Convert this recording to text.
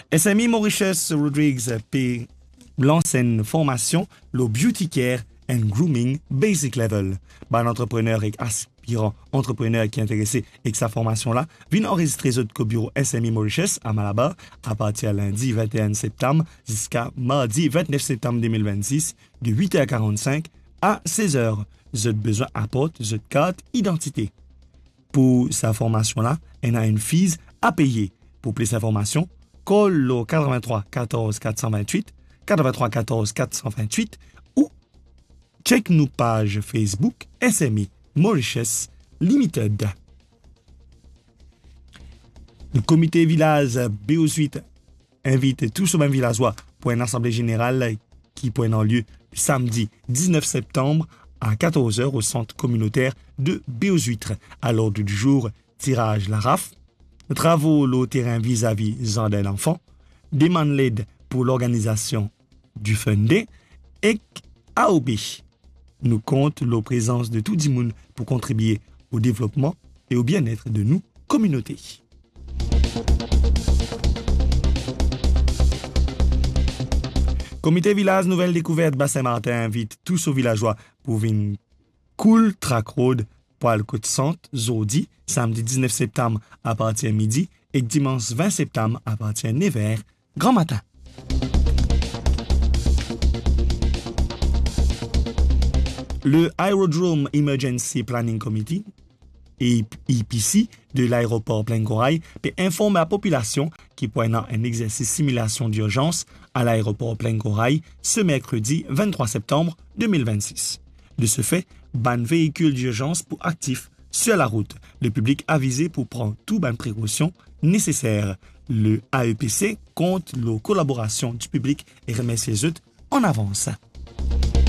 SMI Mauritius Rodriguez P. lance une formation, le Beauty Care and Grooming Basic Level. Un entrepreneur et aspirant entrepreneur qui est intéressé avec sa formation-là, vient enregistrer au bureau SMI Mauritius à Malabar à partir de lundi 21 septembre jusqu'à mardi 29 septembre 2026 de 8h45 à 16h. Vous avez besoin apporte votre carte identité. Pour sa formation-là, il y a une fees à payer. Pour plus d'informations, call au 83 14 428, 83 14 428 ou check nos pages Facebook SMI Mauritius Limited. Le comité village BO8 invite tous les villageois pour une assemblée générale qui prend lieu samedi 19 septembre à 14h au centre communautaire de Béosuitre. À l'ordre du jour, tirage la RAF, travaux au terrain vis-à-vis Zandel Enfant, demande l'aide pour l'organisation du Fundé et AOB. Nous comptons la présence de tout le monde pour contribuer au développement et au bien-être de nos communautés. Comité village Nouvelle Découverte Bassin-Martin invite tous aux villageois pour venir cool track road pour le côte centre Zodi, samedi 19 septembre à partir de midi et dimanche 20 septembre à partir de 9h, grand matin. Le Aerodrome Emergency Planning Committee EPC de l'aéroport Plein Corail peut informer la population qui prennent un exercice simulation d'urgence à l'aéroport Plein Corail ce mercredi 23 septembre 2026. De ce fait, ban véhicule d'urgence pour actifs sur la route. Le public avisé pour prendre toutes les précautions nécessaires. Le AEPC compte la collaboration du public et remercie les autres en avance.